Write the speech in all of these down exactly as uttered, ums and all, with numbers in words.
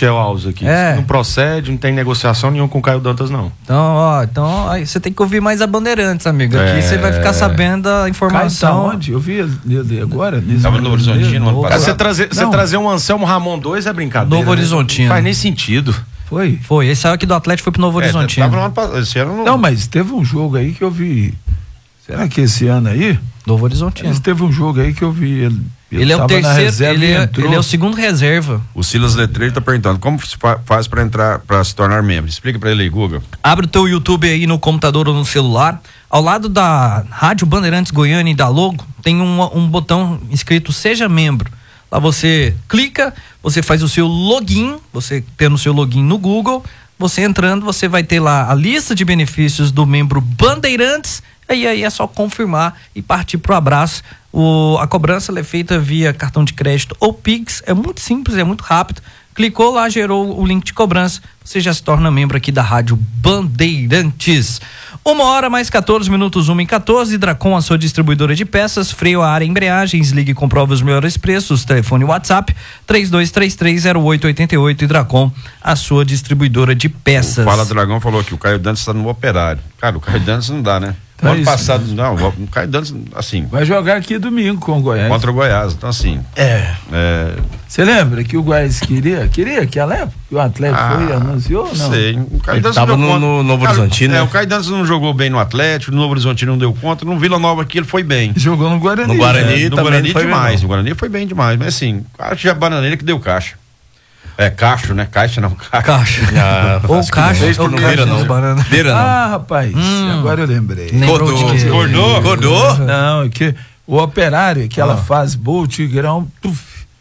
Michel Alves aqui. É. Não procede, não tem negociação nenhuma com o Caio Dantas, não. Então, ó, então aí você tem que ouvir mais a Bandeirantes, amigo. Aqui você é. vai ficar sabendo a informação. Caio tá onde? Eu vi agora. Tava no Horizontino ano passado. Você trazer, você trazer um Anselmo Ramon dois é brincadeira. Novo Horizontino. Né? Não faz nem sentido. Foi? Foi. Ele saiu aqui do Atlético e foi pro Novo É, Horizontino. tava no ano passado, esse ano não... não, mas teve um jogo aí que eu vi. Será que esse ano aí? Novo Horizontino. Mas teve um jogo aí que eu vi. Ele, ele, ele é o terceiro, ele é, ele é o segundo reserva. O Silas Letreiro tá perguntando como se fa- faz para entrar, para se tornar membro. Explica para ele aí, Google. Abre o teu YouTube aí no computador ou no celular. Ao lado da Rádio Bandeirantes Goiânia e da logo, tem um, um botão escrito Seja Membro. Lá você clica, você faz o seu login, você tendo o seu login no Google, você entrando, você vai ter lá a lista de benefícios do membro Bandeirantes, e aí é só confirmar e partir pro abraço. O, a cobrança ela é feita via cartão de crédito ou Pix, é muito simples, é muito rápido. Clicou lá, gerou o link de cobrança, você já se torna membro aqui da Rádio Bandeirantes. Uma hora mais quatorze minutos, uma e quatorze. Dracon, a sua distribuidora de peças, freio a ar e embreagens. Ligue e comprove os melhores preços. Telefone WhatsApp três dois três três zero oito oito oito. E Dracon, a sua distribuidora de peças. O Fala Dragão falou que o Caio Dantas está no Operário. Cara, o Caio Dantas não dá, né? Tá ano isso, passado, isso. não, o Caio Dantas, assim, vai jogar aqui domingo com o Goiás. contra o Goiás, então assim. É. É... Você lembra que o Goiás queria, queria aquela época que o Atlético Ah, foi e anunciou, não? Sei. O Caio Ele Dantas tava não deu no, conta. no Novo Cara, Horizontino. É, né? o Caio Dantas não jogou bem no Atlético, no Novo Horizontino não deu conta, no Vila Nova aqui ele foi bem. Jogou no Guarani. No Guarani É, no também Guarani foi demais, bem, no Guarani foi bem demais, mas assim, acho que a bananeira que deu caixa. É, cacho, né? Caixa não, caixa. Caixa. Ah, Ou acho que caixa. não, ou não caixa vira, não. de banana. Vira, não. Ah, rapaz, Hum. agora eu lembrei. Lembrou de quê? Acordou? Acordou? Não, é que o Operário, que ela Ah. faz gol, o Tigrão, puf,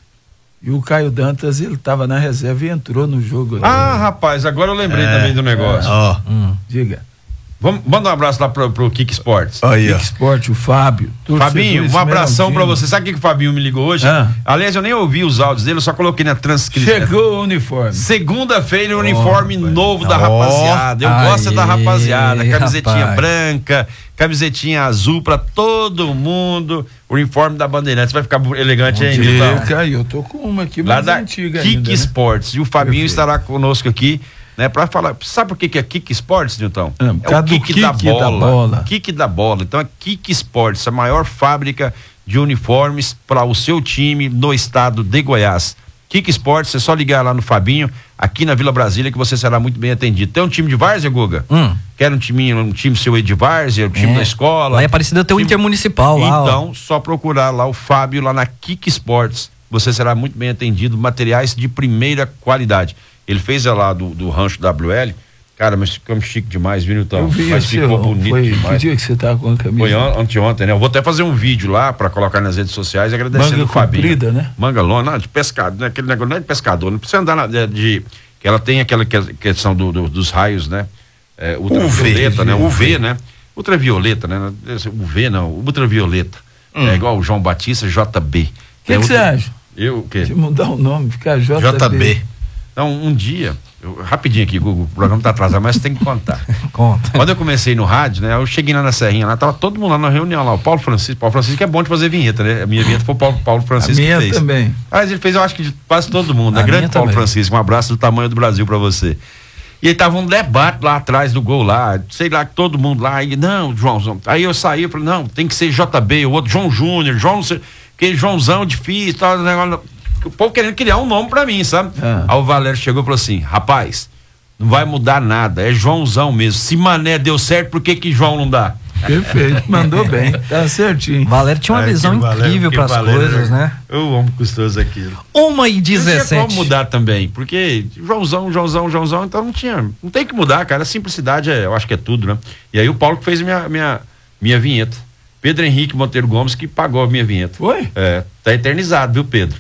e o Caio Dantas, ele tava na reserva e entrou no jogo. Ah, rapaz, agora eu lembrei É. também do negócio. Ó, Diga. Vamos, manda um abraço lá pro, pro Kick Sports. aí, ó. Kick Sport, o Fábio. Fabinho, um abração pra você. você. Sabe o que, que o Fabinho me ligou hoje? Ah. Aliás, eu nem ouvi os áudios dele, eu só coloquei na transcrição. Chegou o uniforme. Segunda-feira, o uniforme rapaz. novo da Ó. rapaziada. Eu gosto Aê, da rapaziada. Camisetinha rapaz. branca, camisetinha azul pra todo mundo. O uniforme da Bandeirantes vai ficar elegante ainda. Então. Fica aí, eu tô com uma aqui Lá mais da antiga Kick ainda, né? Sports. E o Fabinho Perfeito. estará conosco aqui, né, pra falar. Sabe por que, que é Kick Sports, Nilton? Ah, por causa do kick da bola. Kick da bola. Então é Kick Sports, a maior fábrica de uniformes para o seu time no estado de Goiás. Kick Sports, é só ligar lá no Fabinho, aqui na Vila Brasília, que você será muito bem atendido. Tem um time de várzea, Guga? Hum. Quer um time, um time seu aí de várzea, um time É. da escola? Lá é Aparecida tem o Time- Intermunicipal lá, ó. Então, só procurar lá o Fábio, lá na Kick Sports. Você será muito bem atendido, materiais de primeira qualidade. Ele fez lá do, do rancho W L. Cara, mas ficamos chique demais, viu, Nilton? Eu vi Mas o ficou seu, bonito foi, demais. que dia que você tava com a camisa? Foi an- anteontem, né? Eu vou até fazer um vídeo lá pra colocar nas redes sociais agradecendo Manga o Fabinho. comprida, né? Manga lona, não, de pescado, né? Aquele negócio não é de pescador, não precisa andar na, de, de- que ela tem aquela que- questão do, do- dos raios, né? É, ultravioleta, né? U V, né? Ultravioleta, né? U V não, ultravioleta. É igual o João Batista, J B. O que É que você ultra- acha? Eu, o quê? De mudar o nome, ficar J B. J B. Então, um dia, eu- rapidinho aqui, Google, o programa tá atrasado, mas tem que contar. Conta. Quando eu comecei no rádio, né? Eu cheguei lá na Serrinha, lá tava todo mundo lá na reunião lá, o Paulo Francisco, Paulo Francisco que é bom de fazer vinheta, né? A minha vinheta foi o Paulo, Paulo A Francisco minha que fez. também. Mas ele fez, eu acho que de quase todo mundo, né? A Grande minha Paulo também. Francisco, um abraço do tamanho do Brasil pra você. E aí tava um debate lá atrás do gol lá, sei lá, todo mundo lá, e não, Joãozão. Aí eu saí, eu falei, não, tem que ser J B, o outro João Júnior, João, não sei, aquele Joãozão difícil, tal, negócio. O povo querendo criar um nome pra mim, sabe? Ah. Aí o Valério chegou e falou assim, rapaz, não vai mudar nada, é Joãozão mesmo. Se Mané deu certo, por que que João não dá? Perfeito, mandou bem, tá certinho. Valério tinha uma É, visão que Valério- incrível que para as Valério coisas, era- né? Eu amo custoso aquilo. Uma e Não tinha dezessete. como mudar também, porque Joãozão, Joãozão, Joãozão, então não tinha, não tem que mudar, cara, a simplicidade é, eu acho que é tudo, né? E aí o Paulo que fez minha, minha, minha vinheta, Pedro Henrique Monteiro Gomes que pagou a minha vinheta. Foi? É, tá eternizado, viu, Pedro?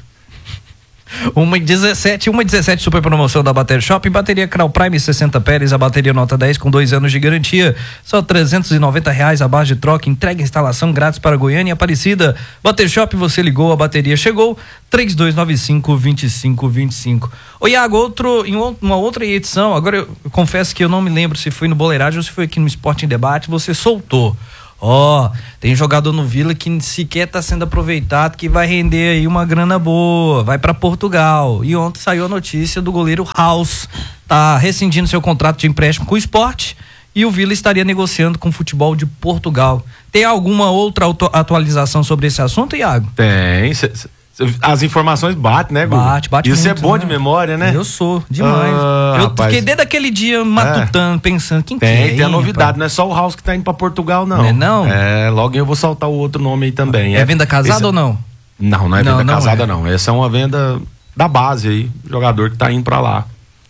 Uma e dezessete, uma e dezessete, super promoção da Bater Shop, bateria Crau Prime sessenta Pérez, a bateria nota dez com dois anos de garantia, só trezentos e noventa reais a base de troca, entrega e instalação grátis para Goiânia e Aparecida. Bater Shop, você ligou, a bateria chegou, três dois nove cinco, dois cinco dois cinco. Ô Iago, outro, em uma outra edição, agora eu, eu confesso que eu não me lembro se foi no Boleiragem ou se foi aqui no Esporte em Debate, você soltou. Ó, oh, tem jogador no Vila que sequer tá sendo aproveitado, que vai render aí uma grana boa, vai para Portugal. E ontem saiu a notícia do goleiro House, tá rescindindo seu contrato de empréstimo com o Sport e o Vila estaria negociando com o futebol de Portugal. Tem alguma outra atualização sobre esse assunto, Iago? Tem, cê, cê, as informações batem, né, Guga? Bate, bate Isso muito, é bom né? de memória, né? Eu sou, demais. Ah, eu rapaz. fiquei desde aquele dia matutando, é. pensando, quem tem, que é? Tem a hein, novidade, rapaz? não é só o House que tá indo pra Portugal, não. Não é não? É, logo eu vou soltar o outro nome aí também. É, é venda casada esse... ou não? Não, não é não, venda não casada, é. não. Essa é uma venda da base aí, jogador que tá indo pra lá.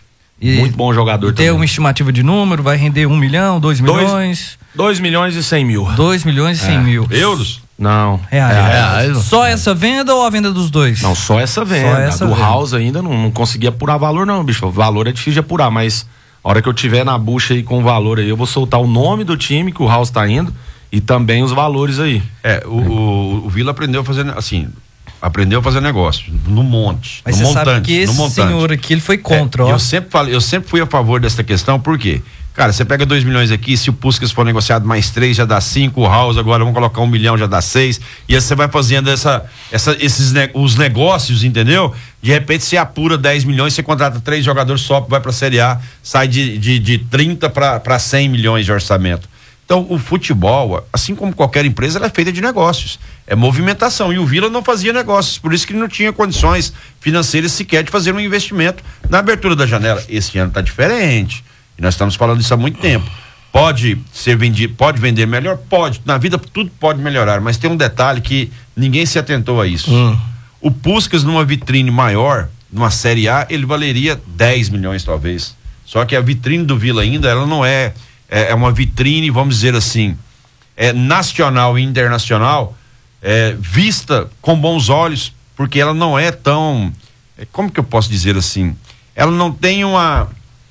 E muito bom jogador tem também. uma estimativa de número, vai render um milhão, dois milhões? Dois milhões e cem mil. Dois milhões e cem é. mil. Euros? Não. Reais. Reais. Só essa venda ou a venda dos dois? Não, só essa venda. Só essa do venda. House ainda não, não consegui apurar valor não, bicho. O valor é difícil de apurar, mas a hora que eu tiver na bucha aí com o valor aí, eu vou soltar o nome do time que o House tá indo e também os valores aí. É, o, o, o Vila aprendeu a fazer, assim, aprendeu a fazer negócio, no monte, Mas no você montante, sabe que esse no montante. senhor aqui, ele foi contra, é, ó. Eu sempre falei, eu sempre fui a favor dessa questão, por quê? Cara, você pega dois milhões aqui, se o Puskás for negociado mais três, já dá cinco, o House agora vamos colocar um milhão, já dá seis, e aí você vai fazendo essa, essa, esses ne- os negócios, entendeu? De repente você apura dez milhões, você contrata três jogadores só, vai pra Série A, sai de, de, de trinta para cem milhões de orçamento. Então, o futebol, assim como qualquer empresa, ela é feita de negócios. É movimentação. E o Vila não fazia negócios, por isso que ele não tinha condições financeiras sequer de fazer um investimento na abertura da janela. Esse ano está diferente. E nós estamos falando isso há muito tempo. Pode ser vendido, pode vender melhor? Pode. Na vida tudo pode melhorar, mas tem um detalhe que ninguém se atentou a isso. Hum. O Puskás, numa vitrine maior, numa Série A, ele valeria dez milhões, talvez. Só que a vitrine do Vila ainda, ela não é. É uma vitrine, vamos dizer assim, é nacional e internacional, é, vista com bons olhos, porque ela não é tão, como que eu posso dizer assim, ela não tem uma,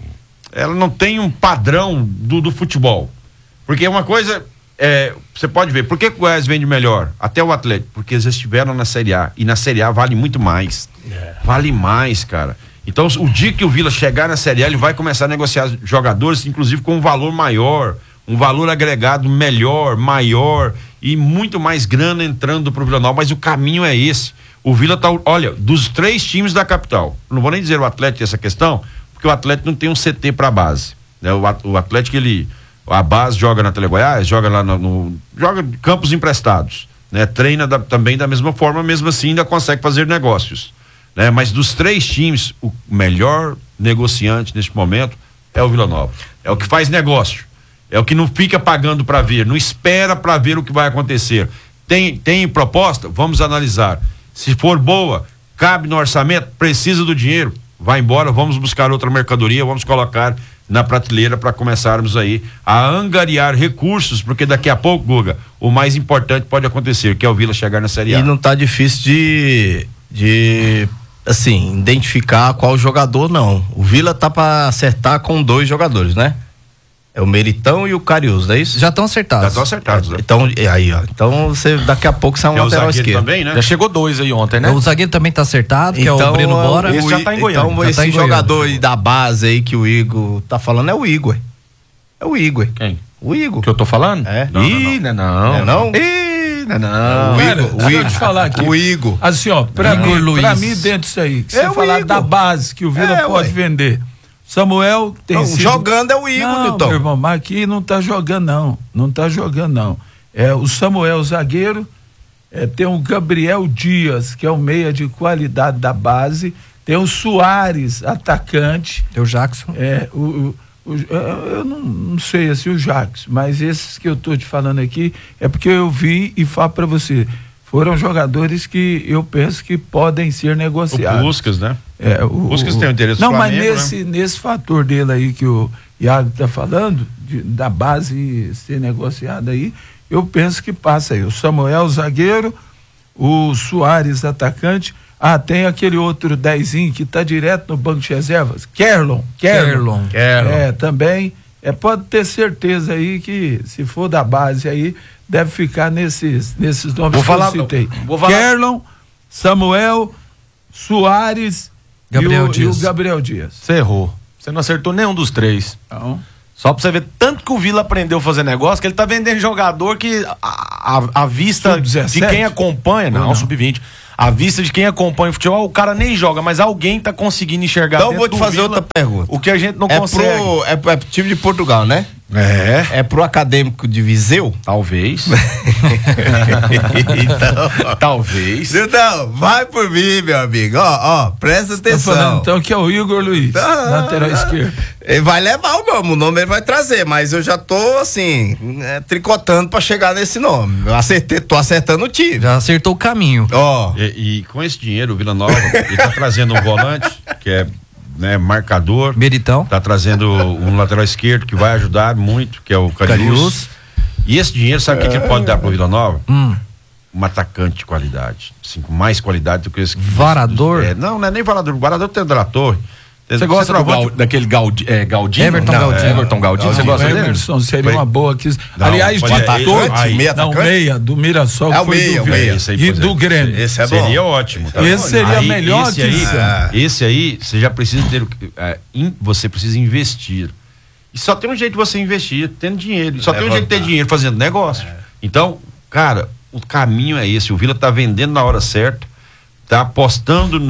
ela não tem um padrão do, do futebol, porque uma coisa, é, você pode ver, por que o Goiás vende melhor? Até o Atlético, porque eles estiveram na Série A, e na Série A vale muito mais, é. vale mais, cara. Então, o dia que o Vila chegar na Série A, ele vai começar a negociar jogadores, inclusive com um valor maior, um valor agregado melhor, maior e muito mais grana entrando pro Vila Nova, mas o caminho é esse. O Vila tá, olha, dos três times da capital, não vou nem dizer o Atlético essa questão, porque o Atlético não tem um C T pra base, né? O, o Atlético, ele, a base joga na Tele Goiás, joga lá no, no joga campos emprestados, né? Treina da, também da mesma forma, mesmo assim ainda consegue fazer negócios. Né? Mas dos três times, o melhor negociante neste momento é o Vila Nova. É o que faz negócio. É o que não fica pagando para ver, não espera para ver o que vai acontecer. Tem, tem proposta? Vamos analisar. Se for boa, cabe no orçamento, precisa do dinheiro, vai embora, vamos buscar outra mercadoria, vamos colocar na prateleira para começarmos aí a angariar recursos, porque daqui a pouco, Guga, o mais importante pode acontecer, que é o Vila chegar na Série A. E não tá difícil de... de assim, identificar qual jogador não. O Vila tá para acertar com dois jogadores, né? É o Meritão e o Cariús, não é isso? Já estão acertados. Já estão acertados, né? Então, aí, ó. Então, você, daqui a pouco sai um é lateral esquerdo. Também, né? Já chegou dois aí ontem, né? O zagueiro também tá acertado, que então, é o Breno Bora. Esse já tá em Goiânia. Então, Já esse tá em jogador Goiânia. aí da base aí que o Igor tá falando é o Igor. É o Igor. Quem? O Igor. Que eu tô falando? É. Não, Ih, não, não. É não? Ih, não, não. O Cara, Igor, o deixa eu Igor. te falar aqui. O Igor. Assim, ó, pra, Igor mim, Luiz. pra mim, dentro disso aí, que É você o falar Igor. da base que o Vila É, pode ué. vender. Samuel tem Não, sido... jogando é o Igor, não, Nilton. meu irmão, mas aqui não tá jogando não, não tá jogando não. É o Samuel zagueiro, é, tem o Gabriel Dias, que é o meia de qualidade da base, tem o Soares, atacante, Tem o Jackson. é, o, o, o- eu não, não sei assim o Jacques, mas esses que eu tô te falando aqui é porque eu vi e falo para você, foram jogadores que eu penso que podem ser negociados. O Puskás, né? É, o Puskás tem o interesse do Não, Flamengo, mas nesse, nesse fator dele aí que o Iago está falando, de, da base ser negociada aí, eu penso que passa aí. O Samuel, zagueiro, o Soares, atacante. Ah, tem aquele outro dezinho que está direto no banco de reservas, Kerlon. Kerlon. Kerlon. É, também. É, pode ter certeza aí que, se for da base aí, deve ficar nesses, nesses nomes Vou que falar- eu citei. vou falar- Kerlon, Samuel, Soares Gabriel e, o, e o Dias. Gabriel Dias. Você errou. Você não acertou nenhum dos três. Então, Só pra você ver tanto que o Vila aprendeu a fazer negócio, que ele tá vendendo jogador que a, a, a vista de quem acompanha, não, não. sub vinte, a vista de quem acompanha o futebol, o cara nem joga, mas alguém tá conseguindo enxergar. Então eu vou te fazer Vila, outra pergunta. O que a gente não é consegue. Pro, é, é pro time de Portugal, né? É. É pro Acadêmico de Viseu? Talvez. então, Talvez. Então, vai por mim, meu amigo. Ó, ó, presta atenção. Tá falando, então que é o Igor Luiz, ah, lateral esquerdo. Ele vai levar o nome, o nome ele vai trazer, mas eu já tô assim, é, tricotando pra chegar nesse nome. Eu acertei, tô acertando o time. Já acertou o caminho. Ó. E, e com esse dinheiro, o Vila Nova, ele tá trazendo um volante, que é, né, marcador. Meritão. Tá trazendo um lateral esquerdo que vai ajudar muito, que é o Cariús. Cariús. E esse dinheiro, sabe o que, que ele pode dar pro Vila Nova? Hum. Um atacante de qualidade. Assim, com mais qualidade do que esse. Varador? É, não, não é nem Varador. O Varador tem o De La Torre. Você gosta do Gal, daquele Gaudi, é, Galdino? Everton não, Galdino. É, Everton Galdino, você gosta dele? Everton seria uma boa aqui. Não, Aliás, de atacante, todos, meia não, atacante? meia, do Mirassol, É que o foi meia, do o meia. Grêmio. Esse aí, E pois do é. Grêmio. Esse é bom. Seria ótimo. Tá? Esse seria aí, melhor esse que aí, isso. ah. Esse aí, você já precisa ter. É, in, você precisa investir. E só tem um jeito de você investir, tendo dinheiro. E só tem um jeito de ter dinheiro fazendo negócio. É. Então, cara, o caminho é esse. O Vila tá vendendo na hora certa, tá apostando na